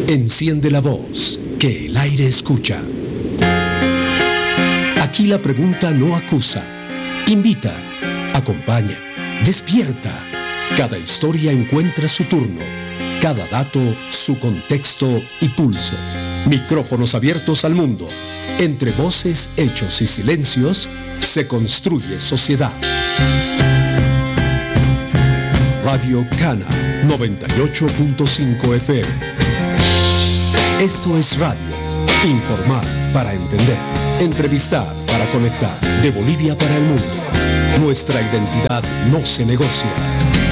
Enciende la voz, que el aire escucha. Aquí la pregunta no acusa, invita, acompaña, despierta. Cada historia encuentra su turno, cada dato su contexto y pulso. Micrófonos abiertos al mundo. Entre voces, hechos y silencios se construye sociedad. Radio Cana 98.5 FM. Esto es radio. Informar para entender. Entrevistar para conectar. De Bolivia para el mundo. Nuestra identidad no se negocia.